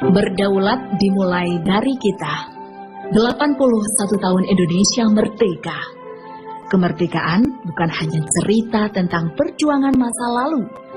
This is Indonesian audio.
Berdaulat dimulai dari kita. 81 tahun Indonesia merdeka. Kemerdekaan bukan hanya cerita tentang perjuangan masa lalu,